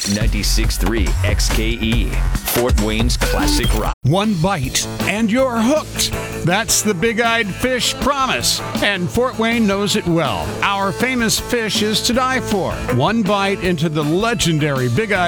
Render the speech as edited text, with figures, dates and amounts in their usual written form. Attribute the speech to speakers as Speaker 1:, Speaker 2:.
Speaker 1: 96.3 XKE, Fort Wayne's classic rock.
Speaker 2: One bite and you're hooked. That's the Big-Eyed Fish promise, and Fort Wayne knows it well. Our famous fish is to die for. One bite into the legendary Big-Eyed